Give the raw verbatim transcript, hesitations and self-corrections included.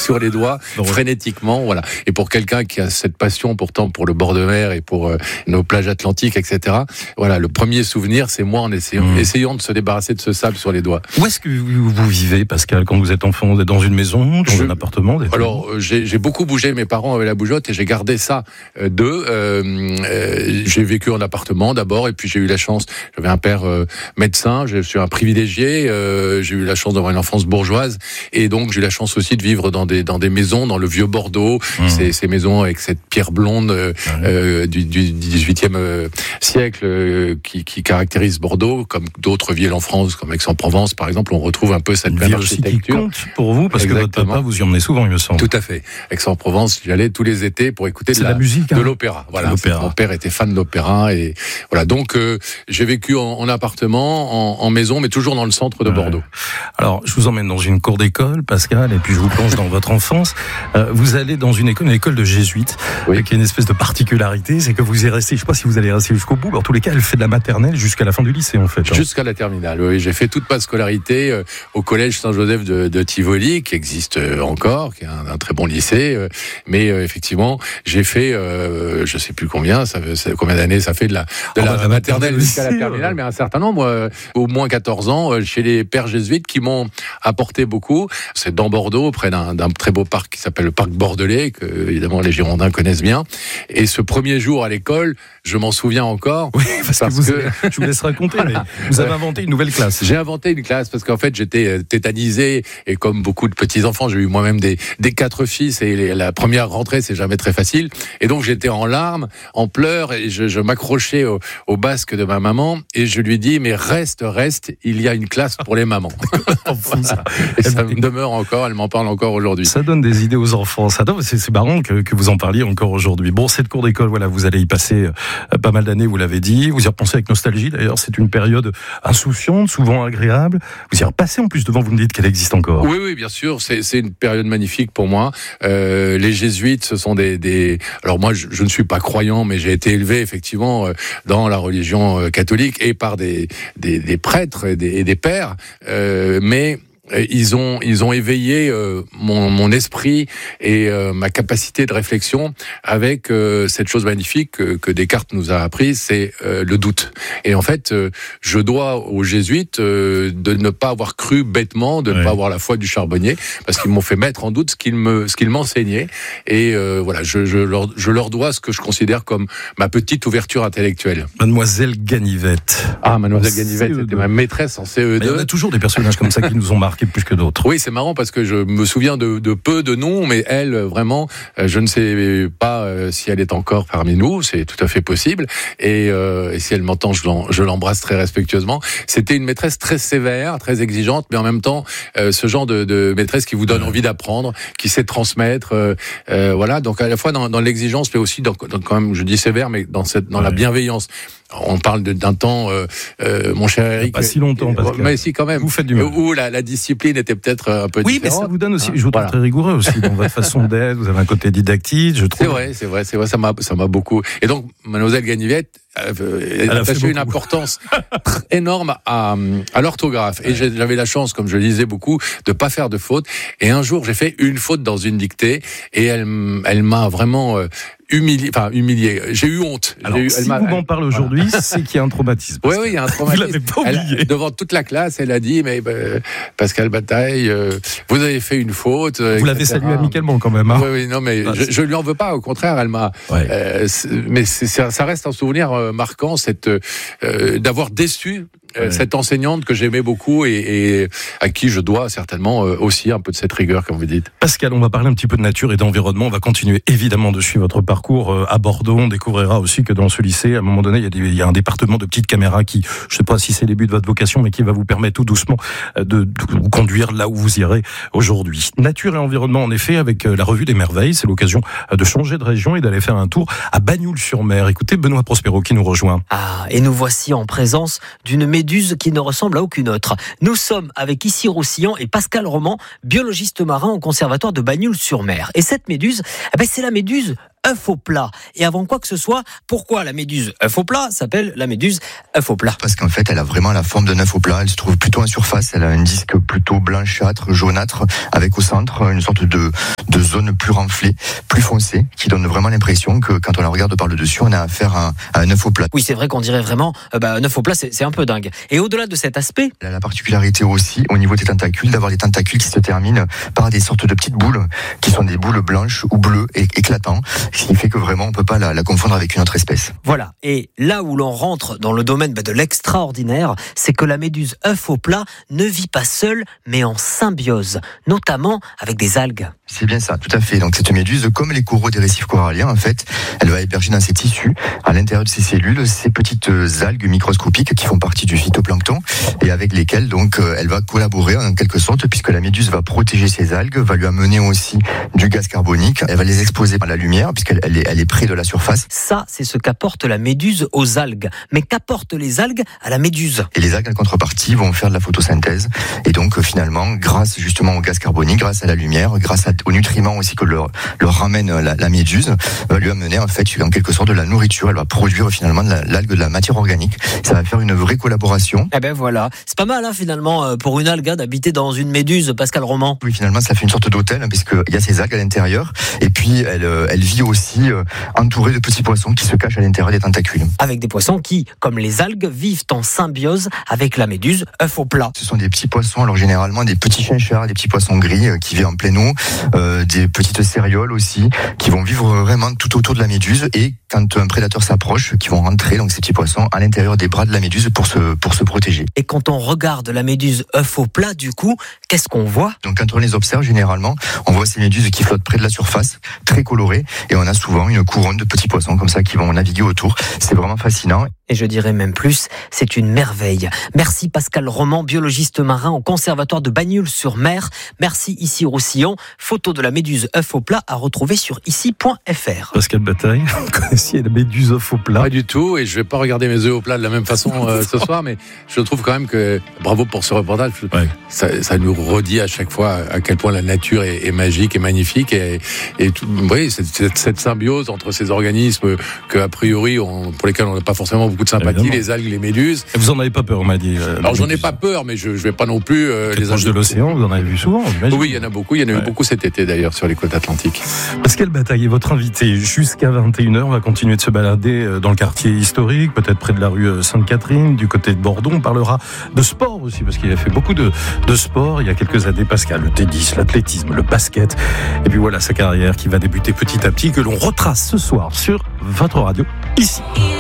sur les doigts, bon, frénétiquement, voilà. Et pour quelqu'un qui a cette passion pourtant pour le bord de mer et pour euh, nos plages atlantiques, et cetera. Voilà, le premier souvenir, c'est moi en essayant, mmh. essayant de se débarrasser de ce sable sur les doigts. Où est-ce que vous, vous vivez, Pascal, quand vous êtes enfant? Vous êtes dans une maison, dans Je... un appartement? Alors, euh, j'ai, j'ai beaucoup bougé. Mes parents avaient la bougeotte et j'ai gardé ça euh, d'eux. Euh, euh, j'ai vécu en appartement d'abord, et puis j'ai eu la chance. J'avais un père euh, médecin. Je suis un privilégié. Euh, j'ai eu la chance d'avoir une enfance bourgeoise, et donc j'ai eu la chance aussi de vivre dans des dans des maisons dans le vieux Bordeaux. Mmh. Ces, ces maisons avec cette pierre blonde euh, mmh. euh, du, du dix-huitième euh, siècle euh, qui, qui caractérise Bordeaux, comme d'autres villes en France, comme Aix-en-Provence par exemple. On retrouve un peu cette une même ville architecture. Qui compte pour vous, parce Exactement. que votre papa vous y emmenait souvent, il me semble. Tout à fait. Aix-en-Provence, j'y allais tous les étés pour écouter de la, la musique, hein. de l'opéra. Voilà. L'opéra. Mon père était fan de l'opéra, et voilà. Donc euh, j'ai vécu en, en appartement, en, en maison, mais toujours dans le centre de ouais. Bordeaux. Alors je vous emmène dans une cour d'école, Pascal, et puis je vous plonge dans votre enfance. Euh, vous allez dans une école, une école de jésuites, oui. qui a une espèce de particularité, c'est que vous y restez. Je ne sais pas si vous allez rester jusqu'au bout. Mais en tous les cas, elle fait de la maternelle jusqu'à la fin du lycée, en fait. Hein. Jusqu'à la terminale. Oui, j'ai fait toute ma scolarité euh, au collège Saint-Joseph de, de Tivoli, qui existe euh, encore, qui est un, un très bon lycée. Euh, mais euh, effectivement, j'ai fait, euh, je sais plus combien, ça, ça, combien d'années ça fait de la, de oh, la, bah, la maternelle jusqu'à la terminale, mais un certain nombre, euh, au moins quatorze ans, euh, chez les pères jésuites qui m'ont apporté beaucoup. C'est dans Bordeaux, près d'un, d'un très beau parc qui s'appelle le parc bordelais, que évidemment les Girondins connaissent bien. Et ce premier jour à l'école, je m'en souviens encore. Oui, parce, parce que, vous, que... je vous laisse raconter, mais vous avez inventé une nouvelle classe. J'ai inventé une classe parce qu'en fait j'étais tétanisé, et comme beaucoup de petits enfants, j'ai eu moi-même des, des quatre fils, et les, la première rentrée c'est jamais très facile, et donc j'étais en larmes, en pleurs, et je, je m'accrochais au, au basque de ma maman, et je lui dis mais reste, reste, il y a une classe pour les mamans. ça. Et ça me demeure encore, elle m'en parle encore aujourd'hui. Ça donne des idées aux enfants, ça donne, c'est, c'est marrant que, que vous en parliez encore aujourd'hui. Bon, cette cour d'école, voilà, vous allez y passer euh, pas mal d'années, vous l'avez dit, vous y repensez avec nostalgie d'ailleurs, c'est une période insouciante, souvent agréable, vous y repassez en plus devant, vous me dites qu'elle existe encore. Oui, oui, bien sûr, c'est, c'est une période magnifique pour moi. Euh, les jésuites, ce sont des, des... Alors moi, je, je ne suis pas croyant, mais j'ai été élevé effectivement euh, dans la religion euh, catholique, et par des, des, des prêtres et des, et des pères, euh, mais... Ils ont, ils ont éveillé euh, mon, mon esprit et euh, ma capacité de réflexion avec euh, cette chose magnifique que, que Descartes nous a apprise, c'est euh, le doute. Et en fait, euh, je dois aux jésuites euh, de ne pas avoir cru bêtement, de ne ouais. pas avoir la foi du charbonnier, parce qu'ils m'ont fait mettre en doute ce qu'ils me, ce qu'ils m'enseignaient. Et euh, voilà, je, je, leur, je leur dois ce que je considère comme ma petite ouverture intellectuelle. Mademoiselle Ganivette. Ah, Mademoiselle Ganivette, c'était ma maîtresse en C E deux. Il y en a toujours des personnages comme ça qui nous ont marqué plus que d'autres. Oui, c'est marrant parce que je me souviens de, de peu de noms, mais elle, vraiment, je ne sais pas si elle est encore parmi nous, c'est tout à fait possible. Et, euh, et si elle m'entend, je, l'en, je l'embrasse très respectueusement. C'était une maîtresse très sévère, très exigeante, mais en même temps, euh, ce genre de, de maîtresse qui vous donne envie d'apprendre, qui sait transmettre. Euh, euh, voilà, donc à la fois dans, dans l'exigence, mais aussi dans, dans, quand même, je dis sévère, mais dans, cette, dans ouais. la bienveillance. On parle de, d'un temps, euh, euh, mon cher Eric. Pas si longtemps, parce que mais si quand même. Vous faites du mal. Où la, la discipline était peut-être un peu oui, différente. Oui, mais ça vous donne aussi. Je vous trouve voilà. très rigoureux aussi dans votre façon d'être. Vous avez un côté didactique, je trouve. C'est vrai, c'est vrai, c'est vrai. Ça m'a, ça m'a beaucoup. Et donc, Mademoiselle Ganivette, elle a attaché une importance énorme à, à l'orthographe. Et ouais. j'avais la chance, comme je lisais beaucoup, de pas faire de fautes. Et un jour, j'ai fait une faute dans une dictée, et elle, elle m'a vraiment euh, humilié, enfin humilié. J'ai eu honte. Alors, j'ai eu, si elle m'a, vous m'en parlez aujourd'hui, voilà. c'est qu'il y a un traumatisme. Oui, oui, il y a un traumatisme. Vous l'avez pas oublié. Elle, devant toute la classe, elle a dit, mais euh, Pascal Bataille, euh, vous avez fait une faute. Vous l'avez salué amicalement quand même. Hein oui, oui, non, mais ah, je, je lui en veux pas. Au contraire, elle m'a. Ouais. Euh, mais c'est, ça reste un souvenir euh, marquant, cette euh, d'avoir déçu. Ouais. Cette enseignante que j'aimais beaucoup et, et à qui je dois certainement aussi un peu de cette rigueur, comme vous dites. Pascal, on va parler un petit peu de nature et d'environnement. On va continuer évidemment de suivre votre parcours à Bordeaux. On découvrira aussi que dans ce lycée, à un moment donné, il y a, des, il y a un département de petites caméras qui, je ne sais pas si c'est le début de votre vocation, mais qui va vous permettre tout doucement de, de vous conduire là où vous irez aujourd'hui. Nature et environnement, en effet, avec la Revue des Merveilles. C'est l'occasion de changer de région et d'aller faire un tour à Bagnoul-sur-Mer. Écoutez Benoît Prospero qui nous rejoint. Ah, et nous voici en présence d'une méduse qui ne ressemble à aucune autre. Nous sommes avec Issy Roussillon et Pascal Roman, biologiste marin au conservatoire de Bagnoul-sur-Mer. Et cette méduse, eh ben c'est la méduse œuf au plat. Et avant quoi que ce soit, pourquoi la méduse œuf au plat s'appelle la méduse œuf au plat? Parce qu'en fait, elle a vraiment la forme d'un œuf au plat. Elle se trouve plutôt en surface. Elle a un disque plutôt blanchâtre, jaunâtre, avec au centre une sorte de, de zone plus renflée, plus foncée, qui donne vraiment l'impression que quand on la regarde par le dessus, on a affaire à, à un œuf au plat. Oui, c'est vrai qu'on dirait vraiment, euh, bah, un œuf au plat, c'est, c'est un peu dingue. Et au-delà de cet aspect, elle a la particularité aussi, au niveau des tentacules, d'avoir des tentacules qui se terminent par des sortes de petites boules, qui sont des boules blanches ou bleues et éclatantes, ce qui fait que vraiment on peut pas la, la confondre avec une autre espèce. Voilà. Et là où l'on rentre dans le domaine bah, de l'extraordinaire, c'est que la méduse œuf au plat ne vit pas seule, mais en symbiose, notamment avec des algues. C'est bien ça, tout à fait. Donc cette méduse, comme les coraux des récifs coralliens, en fait, elle va héberger dans ses tissus, à l'intérieur de ses cellules, ces petites algues microscopiques qui font partie du phytoplancton et avec lesquelles donc elle va collaborer en quelque sorte, puisque la méduse va protéger ces algues, va lui amener aussi du gaz carbonique, elle va les exposer à la lumière puisqu'elle elle est, elle est près de la surface. Ça, c'est ce qu'apporte la méduse aux algues. Mais qu'apportent les algues à la méduse? Et les algues en contrepartie vont faire de la photosynthèse et donc finalement, grâce justement au gaz carbonique, grâce à la lumière, grâce à, aux nutriments aussi que leur, leur ramène la, la méduse, va lui amener en fait en quelque sorte de la nourriture. Elle va produire finalement de la, l'algue de la matière organique. Ça va faire une vraie collaboration. Eh ben voilà, c'est pas mal hein, finalement pour une algue d'habiter dans une méduse, Pascal Roman. Oui, finalement ça fait une sorte d'hôtel hein, puisqu'il y a ces algues à l'intérieur et puis elle, elle vit aussi euh, entourée de petits poissons qui se cachent à l'intérieur des tentacules. Avec des poissons qui, comme les algues, vivent en symbiose avec la méduse œuf au plat. Ce sont des petits poissons, alors généralement des petits chinchards, des petits poissons gris euh, qui vivent en pleine eau, euh, des petites cérioles aussi qui vont vivre vraiment tout autour de la méduse et quand un prédateur s'approche, qui vont rentrer donc ces petits poissons à l'intérieur des bras de la méduse pour se pour se protéger. Et quand on regarde la méduse œuf au plat, du coup, qu'est-ce qu'on voit? Donc quand on les observe généralement, on voit ces méduses qui flottent près de la surface, très colorées, et on a souvent une couronne de petits poissons comme ça qui vont naviguer autour. C'est vraiment fascinant. Et je dirais même plus, c'est une merveille. Merci Pascal Roman, biologiste marin au conservatoire de Bagnols-sur-Mer. Merci Ici Roussillon. Photo de la méduse œuf au plat à retrouver sur ici point f r. Pascal Bataille, vous connaissiez la méduse œuf au plat? Pas du tout, et je vais pas regarder mes œufs au plat de la même façon euh, ce soir, mais je trouve quand même que bravo pour ce reportage. Ouais. Ça, ça nous redit à chaque fois à quel point la nature est, est magique et magnifique, et, et tout, oui, cette, cette, cette symbiose entre ces organismes que a priori on, pour lesquels on n'a pas forcément beaucoup de sympathie, évidemment. Les algues, les méduses. Et vous en avez pas peur, on m'a dit. Euh, Alors j'en ai pas peur, mais je, je vais pas non plus euh, les proches de l'océan. Vous en avez vu souvent, j'imagine. Oui, il y en a beaucoup. Il y en a eu ouais. beaucoup cet été d'ailleurs sur les côtes atlantiques. Pascal Bataille est votre invité jusqu'à vingt et une heures. On va continuer de se balader dans le quartier historique, peut-être près de la rue Sainte-Catherine, du côté de Bordeaux. On parlera de sport aussi, parce qu'il a fait beaucoup de, de sport il y a quelques années. Pascal, le tennis, l'athlétisme, le basket. Et puis voilà sa carrière qui va débuter petit à petit, que l'on retrace ce soir sur votre radio, ici.